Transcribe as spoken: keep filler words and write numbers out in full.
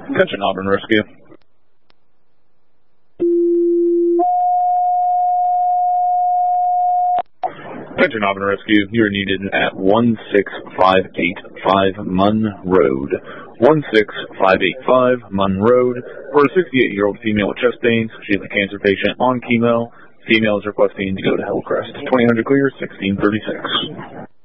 Attention, Auburn Rescue. Attention, Auburn Rescue. You are needed at one six five eight five Munn Road. one six five eight five Munn Road for a sixty-eight-year-old female with chest pains. She is a cancer patient on chemo. Female is requesting to go to Hillcrest. twenty hundred clear, sixteen thirty-six.